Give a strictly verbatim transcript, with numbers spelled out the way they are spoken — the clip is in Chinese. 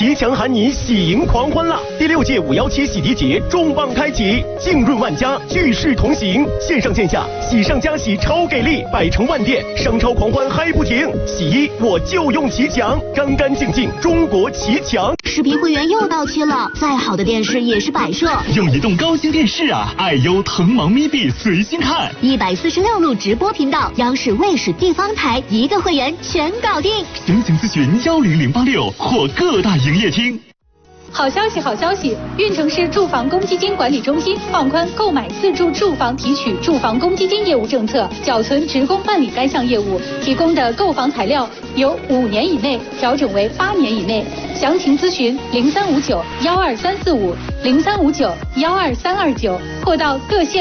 吉祥喊你喜迎狂欢啦！第六届五幺七洗涤节重磅开启，浸润万家，聚势同行，线上线下喜上加喜超给力，百城万店商超狂欢嗨不停。洗衣我就用奇强，干干净净，中国奇强。 视频会员又到期了，再好的电视也是摆设。 用移动高清电视啊，爱优腾芒咪币随心看， 一百四十六路直播频道，央视、卫视、地方台一个会员全搞定。 详情咨询幺零零八六或各大营业厅。 好消息，好消息！运城市住房公积金管理中心放宽购买自住住房提取住房公积金业务政策，缴存职工办理该项业务提供的购房材料由五年以内调整为八年以内。详情咨询零三五九幺二三四五零三五九幺二三二九，或到各县。